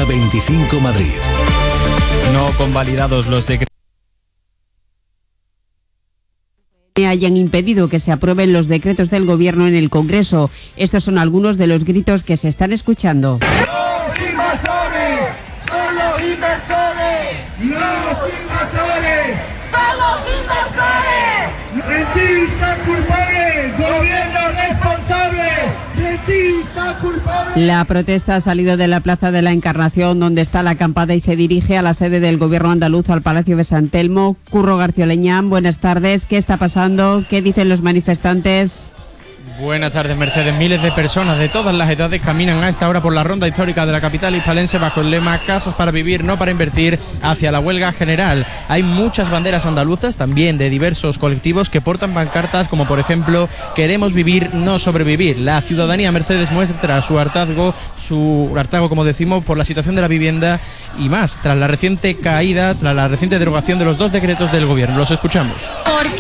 Ruta 25 Madrid. No convalidados los decretos hayan impedido que se aprueben los decretos del Gobierno en el Congreso. Estos son algunos de los gritos que se están escuchando. ¡Los invasores! ¡Son los inversores! ¡Los invasores! ¡Son los inversores! ¡Rentistas culpables! ¡Gobierno responsable! ¡Rentistas culpables! La protesta ha salido de la Plaza de la Encarnación, donde está la acampada, y se dirige a la sede del Gobierno andaluz, al Palacio de San Telmo. Curro García Leñán, buenas tardes. ¿Qué está pasando? ¿Qué dicen los manifestantes? Buenas tardes, Mercedes. Miles de personas de todas las edades caminan a esta hora por la ronda histórica de la capital hispalense bajo el lema "Casas para vivir, no para invertir", hacia la huelga general. Hay muchas banderas andaluzas, también de diversos colectivos, que portan pancartas como, por ejemplo, "Queremos vivir, no sobrevivir". La ciudadanía, Mercedes, muestra su hartazgo, como decimos, por la situación de la vivienda y más, tras la reciente derogación de los 2 decretos del Gobierno. Los escuchamos. Porque